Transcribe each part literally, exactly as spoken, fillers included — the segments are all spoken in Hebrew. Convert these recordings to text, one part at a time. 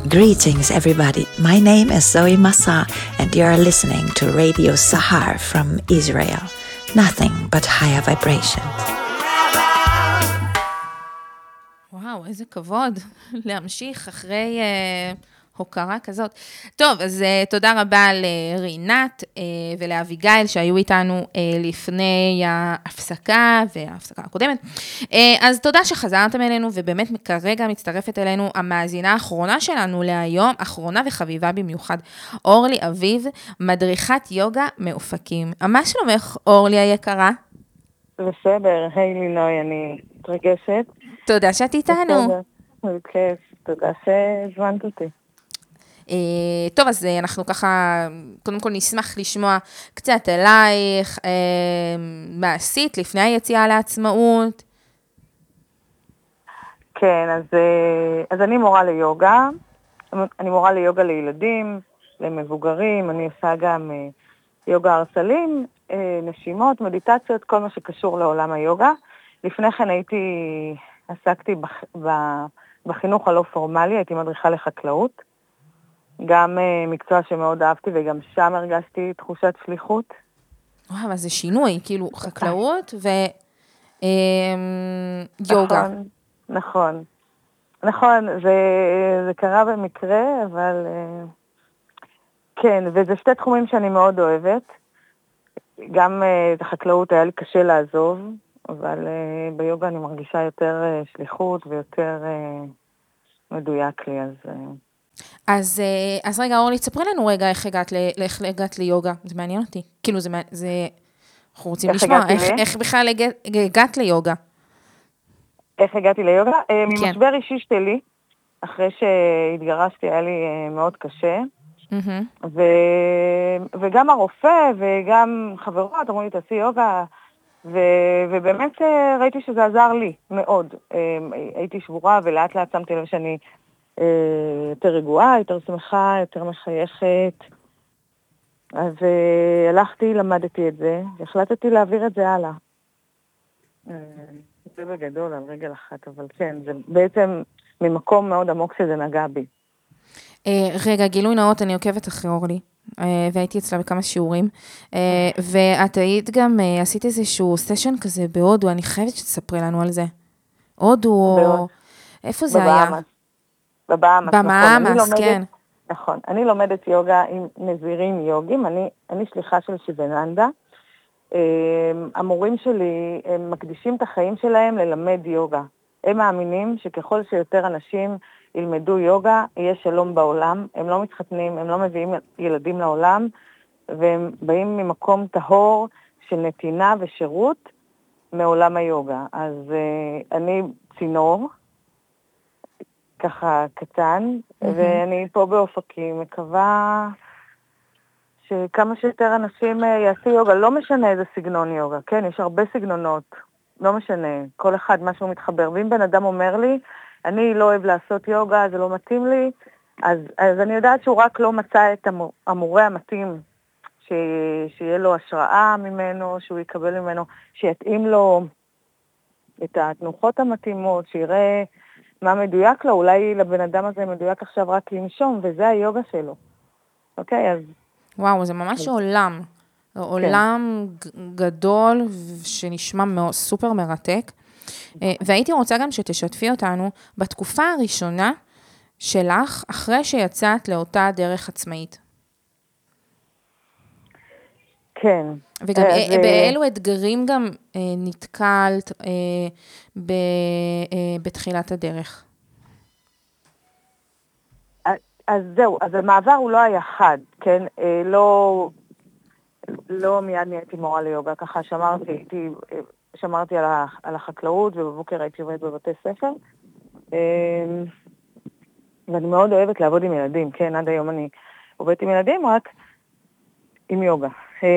Greetings everybody, my name is Zoe Massa and you are listening to Radio Sahar from Israel. Nothing but higher vibrations. וואו, איזה כבוד להמשיך אחרי uh, הוקרה כזאת. טוב, אז uh, תודה רבה לרינת uh, ולאביגיל שהיו איתנו uh, לפני ההפסקה וההפסקה הקודמת. Uh, אז תודה שחזרתם אלינו, ובאמת כרגע מצטרפת אלינו המאזינה האחרונה שלנו להיום, אחרונה וחביבה במיוחד, אורלי אביב, מדריכת יוגה מאופקים. מה שלומך, אורלי היקרה? בסדר, היי לינוי, אני מתרגשת. תודה שאת איתנו. בסדר, כיף, תודה שהזמנת אותי. טוב, אז אנחנו ככה, קודם כל נשמח לשמוע קצת עלייך, מה עשית לפני היציאה לעצמאות. כן, אז, אז אני מורה ליוגה, אני מורה ליוגה לילדים, למבוגרים, אני עושה גם יוגה הרסלים, נשימות, מדיטציות, כל מה שקשור לעולם היוגה. לפני כן הייתי, עסקתי בח, בחינוך הלא פורמלי, הייתי מדריכה לחקלאות, גם uh, מקצוע שמאוד אהבתי, וגם שם הרגשתי תחושת שליחות. וואו, אז זה שינוי, כאילו חקלאות ויוגה. נכון, נכון. נכון, זה, זה קרה במקרה, אבל uh, כן, וזה שתי תחומים שאני מאוד אוהבת. גם uh, את החקלאות היה לי קשה לעזוב, אבל uh, ביוגה אני מרגישה יותר uh, שליחות ויותר uh, מדויק לי, אז... Uh, אז, אז רגע, אורלי, תספרי לנו רגע איך הגעת, איך הגעת ליוגה, זה מעניין אותי. כאילו, זה, זה, אנחנו רוצים לשמוע, איך, איך בכלל הגעת ליוגה? איך הגעתי ליוגה? כן. ממשבר אישי שלי, אחרי שהתגרשתי, היה לי מאוד קשה, mm-hmm. ו, וגם הרופא וגם חברות אמרו לי, תעשי יוגה, ו, ובאמת ראיתי שזה עזר לי מאוד. הייתי שבורה ולאט לאט שמתי לב שאני... יותר רגועה, יותר שמחה, יותר מחייכת. אז הלכתי, למדתי את זה, והחלטתי להעביר את זה הלאה. זה בגדול על רגל אחת, אבל כן, זה בעצם ממקום מאוד עמוק שזה נגע בי. רגע, גילוי נאות, אני עוקבת אחרי אורלי, והייתי אצלה בכמה שיעורים, ואת היית גם, עשית איזשהו סשן כזה בהודו, אני חייבת שתספרי לנו על זה. הודו, איפה זה היה? בבאמאס, במאמאס, כן. נכון, אני לומדת יוגה עם נזירים יוגים, אני, אני שליחה של שיבננדה. המורים שלי, הם מקדישים את החיים שלהם ללמד יוגה. הם מאמינים שככל שיותר אנשים ילמדו יוגה, יהיה שלום בעולם. הם לא מתחתנים, הם לא מביאים ילדים לעולם, והם באים ממקום טהור של נתינה ושירות מעולם היוגה. אז אני צינור, ככה קטן, mm-hmm. ואני פה באופקים, מקווה שכמה שיותר אנשים יעשו יוגה, לא משנה איזה סגנון יוגה, כן, יש הרבה סגנונות, לא משנה, כל אחד משהו מתחבר, ואם בן אדם אומר לי, אני לא אוהב לעשות יוגה, זה לא מתאים לי, אז, אז אני יודעת שהוא רק לא מצא את המור, המורה המתאים, ש, שיהיה לו השראה ממנו, שהוא יקבל ממנו, שיתאים לו את התנוחות המתאימות, שיראה מה מדויק לו, אולי לבן אדם הזה מדויק עכשיו רק לנשום, וזה היוגה שלו. אוקיי, אז... וואו, זה ממש עולם. כן. עולם גדול, שנשמע סופר מרתק. והייתי רוצה גם שתשתפי אותנו, בתקופה הראשונה שלך, אחרי שיצאת לאותה דרך עצמאית. כן. וגם אז... באילו אתגרים גם אה, נתקלת אה, ב, אה, בתחילת הדרך? אז זהו, אז המעבר הוא לא היה חד, כן? אה, לא, לא מיד נהייתי מורה ליוגה, ככה שמרתי, הייתי, שמרתי על, ה, על החקלאות, ובבוקר הייתי עובדת בבתי ספר. אה, ואני מאוד אוהבת לעבוד עם ילדים, כן? עד היום אני עובדת עם ילדים, רק עם יוגה.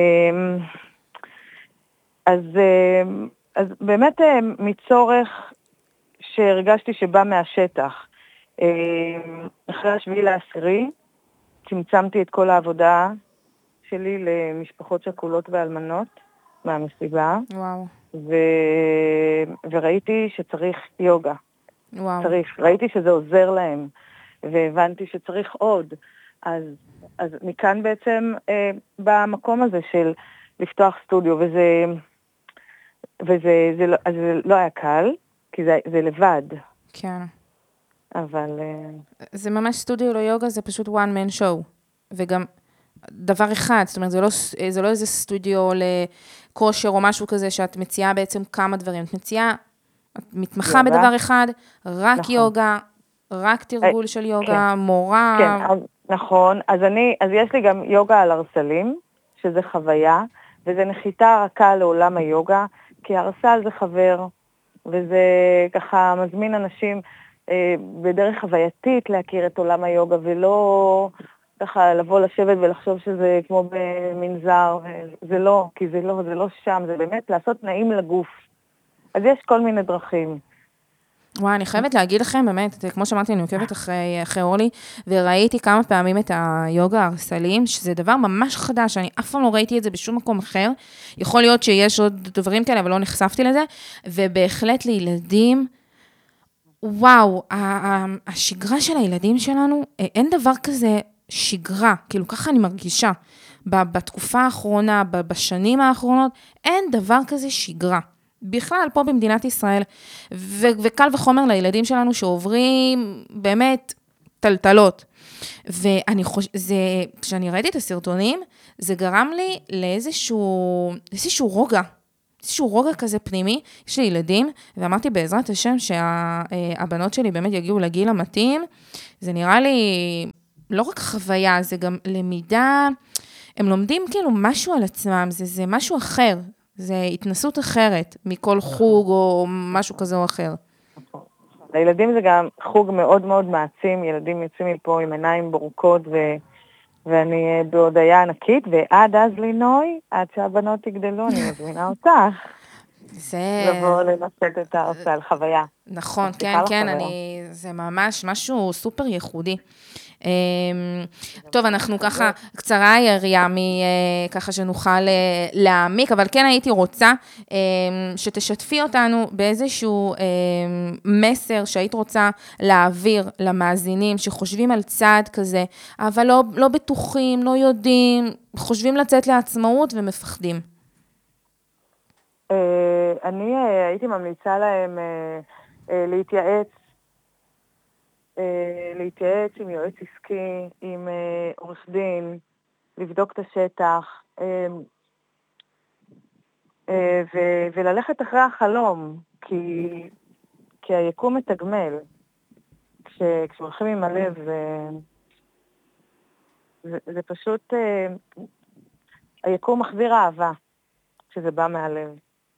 אז, אז באמת מצורך שהרגשתי שבא מהשטח. אחרי השביעי לעשירי, צמצמתי את כל העבודה שלי למשפחות שכולות ואלמנות מהמסיבה. וואו. ו... וראיתי שצריך יוגה. וואו. צריך. ראיתי שזה עוזר להם. והבנתי שצריך עוד. אז, אז מכאן בעצם אה, במקום הזה של לפתוח סטודיו, וזה, וזה זה לא, אז זה לא היה קל, כי זה, זה לבד. כן. אבל... זה ממש סטודיו ליוגה, זה פשוט one man show. וגם דבר אחד, זאת אומרת, זה לא, זה לא איזה סטודיו לכושר או משהו כזה, שאת מציעה בעצם כמה דברים. את מציעה, את מתמחה יוגה. בדבר אחד, רק נכון. יוגה, רק תרגול של יוגה, כן. מורה. כן, אז, נכון. אז, אני, אז יש לי גם יוגה על ארסלים, שזה חוויה, וזה נחיתה רכה לעולם היוגה, כי ארסל זה חבר, וזה ככה מזמין אנשים אה, בדרך חווייתית להכיר את עולם היוגה, ולא ככה לבוא לשבת ולחשוב שזה כמו במנזר, זה לא, כי זה לא, זה לא שם, זה באמת לעשות נעים לגוף. אז יש כל מיני דרכים. וואי, אני חייבת להגיד לכם, באמת, כמו שאמרתי, אני עוקבת אחרי, אחרי אורלי, וראיתי כמה פעמים את היוגה הארסליים, שזה דבר ממש חדש, אני אף פעם לא ראיתי את זה בשום מקום אחר, יכול להיות שיש עוד דברים כאלה, אבל לא נחשפתי לזה, ובהחלט לילדים, וואו, השגרה של הילדים שלנו, אין דבר כזה שגרה, כאילו ככה אני מרגישה, בתקופה האחרונה, בשנים האחרונות, אין דבר כזה שגרה. בכלל, פה במדינת ישראל, ו- וקל וחומר לילדים שלנו שעוברים באמת טלטלות. ואני חושב, זה, כשאני ראיתי את הסרטונים, זה גרם לי לאיזשהו, איזשהו רוגע, איזשהו רוגע כזה פנימי, יש לי ילדים, ואמרתי בעזרת השם שהבנות שלי באמת יגיעו לגיל המתאים, זה נראה לי לא רק חוויה, זה גם למידה, הם לומדים כאילו משהו על עצמם, זה, זה משהו אחר, זה התנסות אחרת מכל חוג או משהו כזה או אחר. לילדים זה גם חוג מאוד מאוד מעצים, ילדים יוצאים מפה עם עיניים בורקות, ו... ואני בהודעה ענקית, ועד אז לינוי, עד שהבנות יגדלו, אני מזמינה אותך. זה... לבוא לנסות את ההרצאה על חוויה. נכון, כן, כן, אני... זה ממש משהו סופר ייחודי. טוב, אנחנו ככה, קצרה היריעה מככה שנוכל להעמיק, אבל כן הייתי רוצה שתשתפי אותנו באיזשהו מסר שהיית רוצה להעביר למאזינים שחושבים על צעד כזה, אבל לא, לא בטוחים, לא יודעים, חושבים לצאת לעצמאות ומפחדים. אני הייתי ממליצה להם להתייעץ, להתייעץ עם יועץ עסקי, עם עורך דין, לבדוק את השטח, וללכת אחרי החלום, כי, כי היקום מתגמל. כש, כשהולכים עם הלב, זה, זה, זה פשוט, היקום מחזיר אהבה, כשזה בא מהלב.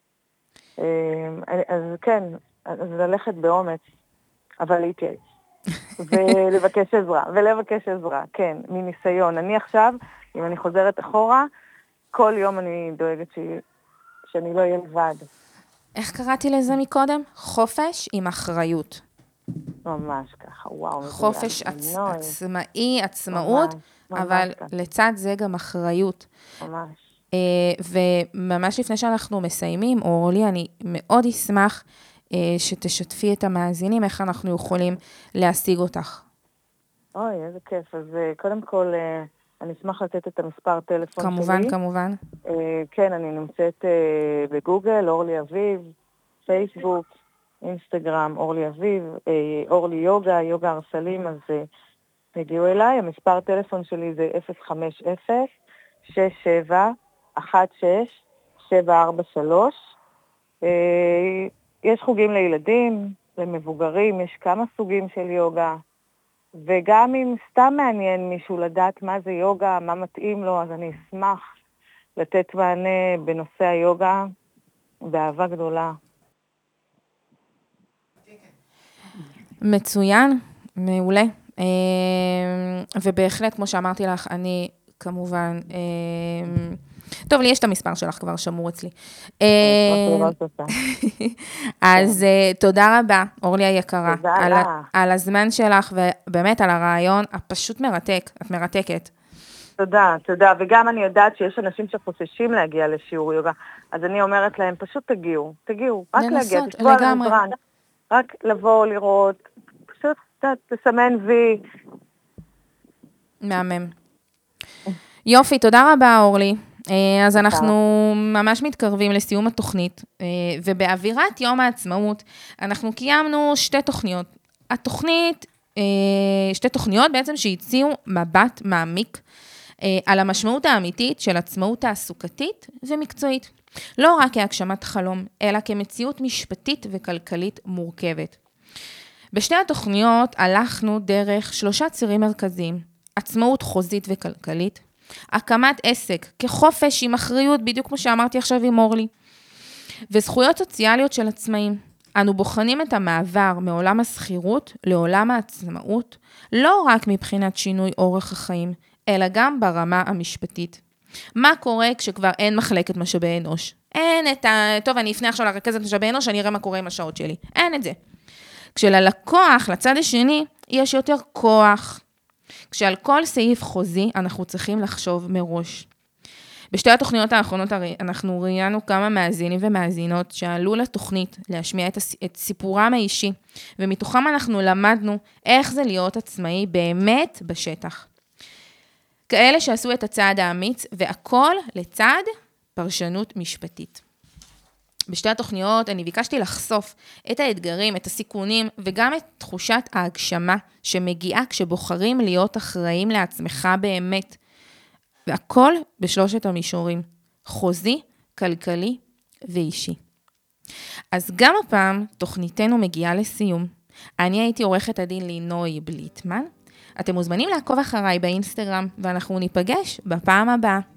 אז כן, אז ללכת באומץ, אבל להתייעץ. ולבקש עזרה, ולבקש עזרה, כן, מניסיון. אני עכשיו, אם אני חוזרת אחורה, כל יום אני דואגת ש... שאני לא אהיה לבד. איך קראתי לזה מקודם? חופש עם אחריות. ממש ככה, וואו. חופש עצ... עצמאי, עצמאות, ממש, אבל ממש לצד זה גם אחריות. ממש. וממש לפני שאנחנו מסיימים, אורלי, אני מאוד אשמח שתשתפי את המאזינים, איך אנחנו יכולים להשיג אותך. אוי, איזה כיף. אז קודם כל, אני אשמח לתת את המספר טלפון כמובן, שלי. כמובן, כמובן. כן, אני נמצאת בגוגל, אורלי אביב, פייסבוק, אינסטגרם, אורלי אביב, אורלי יוגה, יוגה ארסלים, אז תגיעו אליי. המספר טלפון שלי זה אפס חמש אפס שש שבע אחת שש שבע ארבע שלוש. יש חוגים לילדים, למבוגרים, יש כמה סוגים של יוגה, וגם אם סתם מעניין מישהו לדעת מה זה יוגה, מה מתאים לו, אז אני אשמח לתת מענה בנושא היוגה באהבה גדולה. מצוין, מעולה. ובהחלט, כמו שאמרתי לך, אני כמובן... טוב, לי יש את המספר שלך כבר שמור אצלי. אז תודה רבה, אורלי היקרה, על הזמן שלך, ובאמת על הרעיון הפשוט מרתק, את מרתקת. תודה, תודה, וגם אני יודעת שיש אנשים שחוששים להגיע לשיעור יוגה, אז אני אומרת להם, פשוט תגיעו, תגיעו, רק להגיע, תשבו על המזרן, רק לבוא, לראות, פשוט תסמן וי. מהמם. יופי, תודה רבה, אורלי. אז אנחנו ממש מתקרבים לסיום התוכנית, ובאווירת יום העצמאות, אנחנו קיימנו שתי תוכניות. התוכנית, שתי תוכניות בעצם שהציעו מבט מעמיק, על המשמעות האמיתית של עצמאות תעסוקתית ומקצועית. לא רק כהגשמת חלום, אלא כמציאות משפטית וכלכלית מורכבת. בשתי התוכניות הלכנו דרך שלושה צירים מרכזיים, עצמאות חוזית וכלכלית, הקמת עסק כחופש עם אחריות, בדיוק כמו שאמרתי עכשיו עם אורלי, וזכויות סוציאליות של עצמאים. אנו בוחנים את המעבר מעולם הסחירות לעולם העצמאות, לא רק מבחינת שינוי אורח החיים, אלא גם ברמה המשפטית. מה קורה כשכבר אין מחלקת משאבי אנוש? אין את ה... טוב, אני אפנה עכשיו לרכזת משאבי אנוש, אני אראה מה קורה עם השעות שלי. אין את זה. כשללקוח, לצד השני, יש יותר כוח. כשעל כל סעיף חוזי, אנחנו צריכים לחשוב מראש. בשתי התוכניות האחרונות אנחנו ראיינו כמה מאזינים ומאזינות שעלו לתוכנית להשמיע את, הס... את סיפורם האישי, ומתוכם אנחנו למדנו איך זה להיות עצמאי באמת בשטח. כאלה שעשו את הצעד האמיץ, והכל לצד פרשנות משפטית. בשתי התוכניות אני ביקשתי לחשוף את האתגרים, את הסיכונים, וגם את תחושת ההגשמה שמגיעה כשבוחרים להיות אחראים לעצמך באמת. והכל בשלושת המישורים, חוזי, כלכלי ואישי. אז גם הפעם תוכניתנו מגיעה לסיום. אני הייתי עורכת הדין לינוי בליטמן. אתם מוזמנים לעקוב אחריי באינסטגרם, ואנחנו ניפגש בפעם הבאה.